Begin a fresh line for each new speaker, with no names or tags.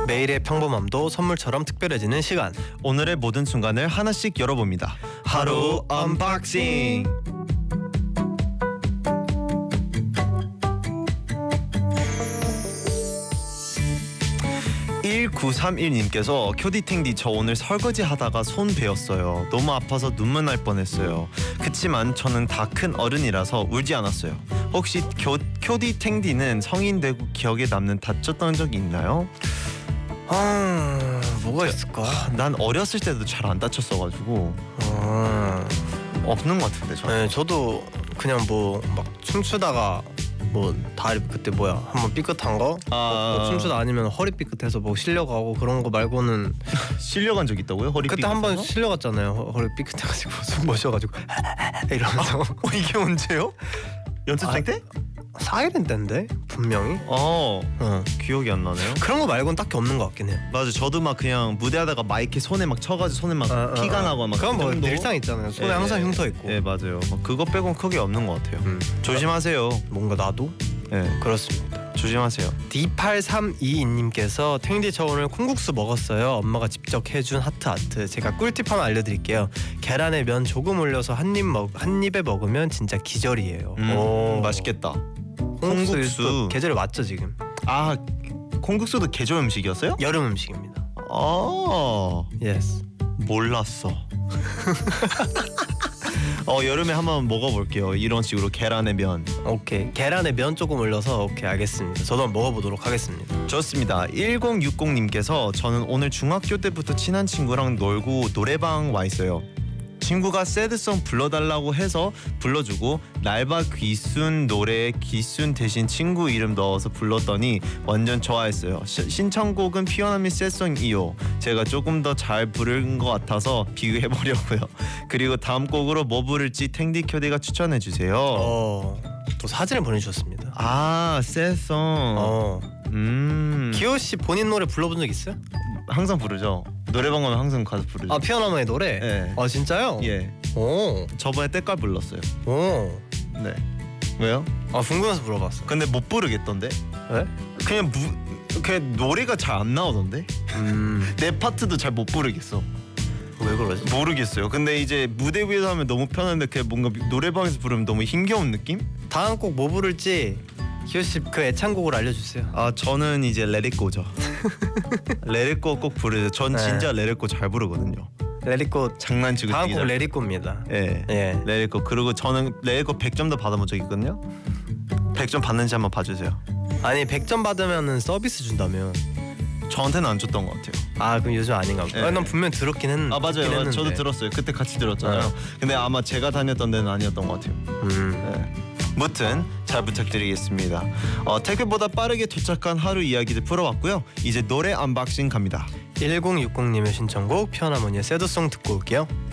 매일의 평범함도 선물처럼 특별해지는 시간.
오늘의 모든 순간을 하나씩 열어봅니다. 하루 언박싱. 1931님께서 큐디탱디 저 오늘 설거지 하다가 손 베었어요. 너무 아파서 눈물 날 뻔했어요. 그치만 저는 다 큰 어른이라서 울지 않았어요. 혹시 큐디탱디는 성인 되고 기억에 남는 다쳤던 적이 있나요?
뭐가 있을까?
난 어렸을 때도 잘 안 다쳤어가지고 없는 것 같은데 저는.
네, 저도 그냥 뭐 막 춤추다가 뭐 다리 그때 한번 삐끗한 거 뭐 춤추다 아니면 허리 삐끗해서 뭐 실려가고 그런 거 말고는.
실려간 적 있다고요? 허리
그때
삐끗해서?
한번 실려갔잖아요. 허리 삐끗해가지고 숨 모셔가지고 이러면서.
이게 언제요? 연습생 때?
사이렌 때인데 분명히.
기억이 안 나네요.
그런 거 말고는 딱히 없는 것 같긴 해요.
맞아, 저도 막 그냥 무대하다가 마이크 손에 막 쳐가지고 손에 막 피가 나고 막
그건
그
뭐
정도?
일상 있잖아요. 손에 항상 흉터 있고.
네 맞아요. 막 그거 빼곤 크게 없는 것 같아요. 조심하세요.
뭔가 나도 그렇습니다.
조심하세요.
D8322님께서 탱디 저 오늘 콩국수 먹었어요. 엄마가 직접 해준 하트. 제가 꿀팁 하나 알려드릴게요. 계란에 면 조금 올려서 한 입에 먹으면 진짜 기절이에요.
맛있겠다.
콩국수
콩국수.
계절에 맞죠 지금?
콩국수도 계절 음식이었어요?
여름 음식입니다.
예스. 몰랐어. 여름에 한번 먹어볼게요. 이런 식으로 계란에 면.
오케이. 계란에 면 조금 올려서 오케이 알겠습니다. 저도 한번 먹어보도록 하겠습니다.
좋습니다. 1060님께서 저는 오늘 중학교 때부터 친한 친구랑 놀고 노래방 와 있어요. 친구가 새드송 불러달라고 해서 불러주고 날바 귀순 노래에 귀순 대신 친구 이름 넣어서 불렀더니 완전 좋아했어요. 신청곡은 피어나미 새송이요. 제가 조금 더 잘 부른 것 같아서 비교해보려고요. 그리고 다음 곡으로 뭐 부를지 탱디 큐디가 추천해주세요.
또 사진을 보내주셨습니다.
새송.
기호씨 본인 노래 불러본 적 있어요?
항상 부르죠. 노래방 가면 항상 가서 부르죠.
피어나무의 노래?
네.
진짜요?
예. 저번에 때깔 불렀어요. 네. 왜요?
궁금해서 물어봤어.
근데 못 부르겠던데?
왜?
그냥 노래가 잘 안 나오던데? 내 파트도 잘 못 부르겠어.
왜 그러지?
모르겠어요. 근데 이제 무대 위에서 하면 너무 편한데 그냥 뭔가 노래방에서 부르면 너무 힘겨운 느낌?
다음 곡 뭐 부를지 기호씨 그 애창곡을 알려주세요.
저는 이제 Let It Go죠. Let It Go 꼭 부르죠. 전 진짜 Let It Go 잘 부르거든요.
Let It Go
장난치고
다음 곡 Let It Go입니다.
예. Let It Go. 그리고 저는 Let It Go 100점도 받아본 적 있거든요. 100점 받는지 한번 봐주세요.
아니 100점 받으면은 서비스 준다며.
저한테는 안 줬던 것 같아요.
그럼 요즘 아닌가 보다. 난 분명 들었긴 했는데.
맞아요. 저도 들었어요. 그때 같이 들었잖아요. 근데 아마 제가 다녔던 데는 아니었던 것 같아요. 무튼 잘 부탁드리겠습니다. 택배보다 빠르게 도착한 하루 이야기들 풀어봤고요. 이제 노래 언박싱 갑니다.
1060님의 신청곡 피어나무니의 새드송 듣고 올게요.